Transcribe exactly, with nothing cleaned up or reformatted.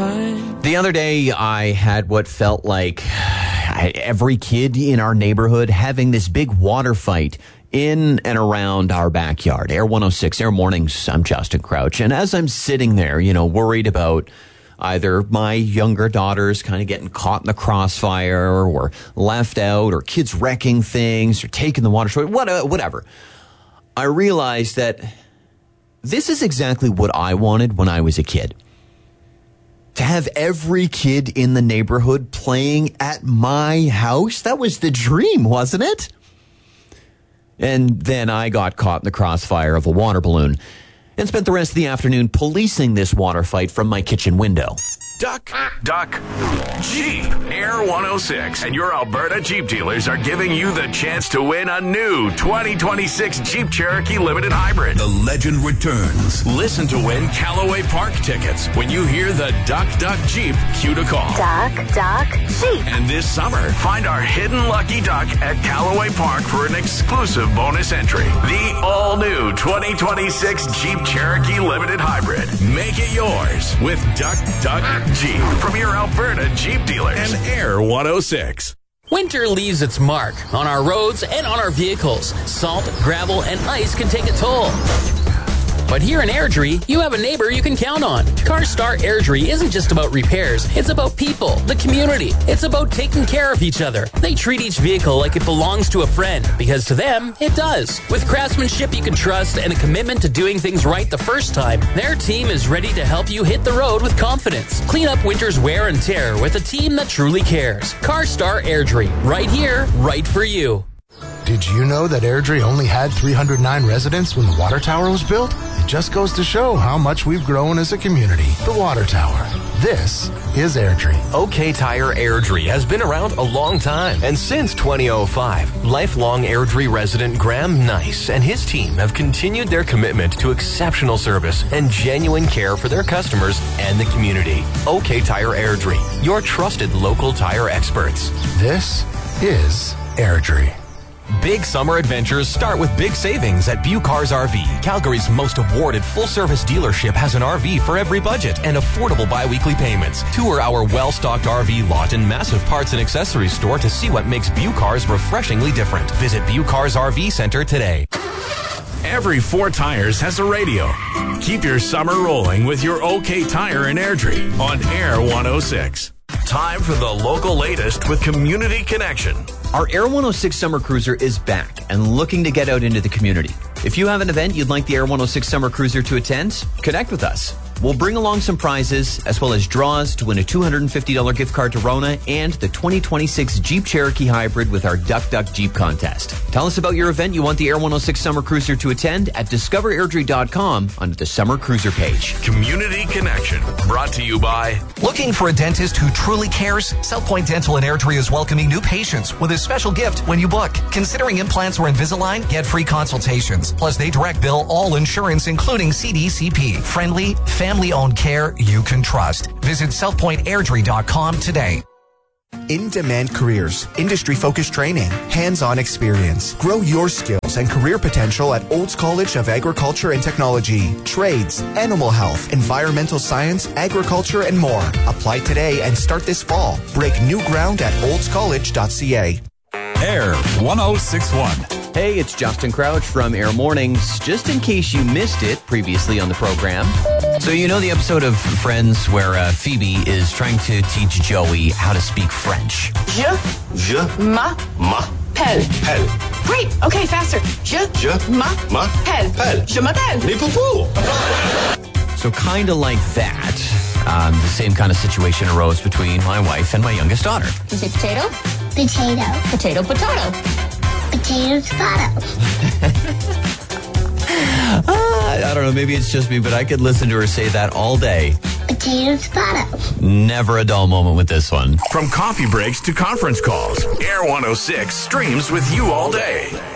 behind. The other day, I had what felt like every kid in our neighborhood having this big water fight in and around our backyard. Air one oh six, Air Mornings, I'm Justin Crouch. And as I'm sitting there, you know, worried about either my younger daughters kind of getting caught in the crossfire or left out or kids wrecking things or taking the water short, whatever, I realized that this is exactly what I wanted when I was a kid. To have every kid in the neighborhood playing at my house, that was the dream, wasn't it? And then I got caught in the crossfire of a water balloon and spent the rest of the afternoon policing this water fight from my kitchen window. Duck, Duck, Jeep, Air one oh six, and your Alberta Jeep dealers are giving you the chance to win a new twenty twenty-six Jeep Cherokee Limited Hybrid. The legend returns. Listen to win Callaway Park tickets when you hear the Duck, Duck, Jeep cue to call. Duck, Duck, Jeep. And this summer, find our hidden lucky duck at Callaway Park for an exclusive bonus entry. The all-new twenty twenty-six Jeep Cherokee Limited Hybrid. Make it yours with Duck, Duck, Jeep from your Alberta Jeep dealers and Air one oh six. Winter leaves its mark on our roads and on our vehicles. Salt, gravel, and ice can take a toll. But here in Airdrie, you have a neighbor you can count on. CarStar Airdrie isn't just about repairs. It's about people, the community. It's about taking care of each other. They treat each vehicle like it belongs to a friend, because to them, it does. With craftsmanship you can trust and a commitment to doing things right the first time, their team is ready to help you hit the road with confidence. Clean up winter's wear and tear with a team that truly cares. CarStar Airdrie, right here, right for you. Did you know that Airdrie only had three hundred nine residents when the water tower was built? It just goes to show how much we've grown as a community. The water tower. This is Airdrie. OK Tire Airdrie has been around a long time. And since twenty oh five, lifelong Airdrie resident Graham Nice and his team have continued their commitment to exceptional service and genuine care for their customers and the community. OK Tire Airdrie, your trusted local tire experts. This is Airdrie. Big summer adventures start with big savings at View Cars R V. Calgary's most awarded full-service dealership has an R V for every budget and affordable bi-weekly payments. Tour our well-stocked R V lot and massive parts and accessories store to see what makes View Cars refreshingly different. Visit View Cars R V Center today. Every four tires has a radio. Keep your summer rolling with your OK Tire in Airdrie on Air one oh six. Time for the local latest with Community Connection. Our Air one oh six Summer Cruiser is back and looking to get out into the community. If you have an event you'd like the Air one oh six Summer Cruiser to attend, connect with us. We'll bring along some prizes as well as draws to win a two hundred fifty dollars gift card to Rona and the twenty twenty-six Jeep Cherokee Hybrid with our Duck Duck Jeep contest. Tell us about your event you want the Air one oh six Summer Cruiser to attend at discover airdrie dot com under the Summer Cruiser page. Community Connection, brought to you by... Looking for a dentist who truly cares? South Point Dental in Airdrie is welcoming new patients with a special gift when you book. Considering implants or Invisalign? Get free consultations. Plus, they direct bill all insurance, including C D C P. Friendly, family-owned care you can trust. Visit south point airdrie dot com today. In-demand careers, industry-focused training, hands-on experience. Grow your skills and career potential at Olds College of Agriculture and Technology. Trades, animal health, environmental science, agriculture, and more. Apply today and start this fall. Break new ground at olds college dot c a. Air one oh six point one. Hey, it's Justin Crouch from Air Mornings. Just in case you missed it previously on the program. So you know the episode of Friends where uh, Phoebe is trying to teach Joey how to speak French. Je, je, ma, ma, pelle. Pelle. Great. Okay, faster. Je, je, ma, ma, pelle. Pelle. Je m'appelle. Les poupous. So kind of like that, um, the same kind of situation arose between my wife and my youngest daughter. Did you say potato? Potato. Potato, potato. Potato, potato. uh, I don't know, maybe it's just me, but I could listen to her say that all day. Potato, potato. Never a dull moment with this one. From coffee breaks to conference calls, Air one oh six streams with you all day.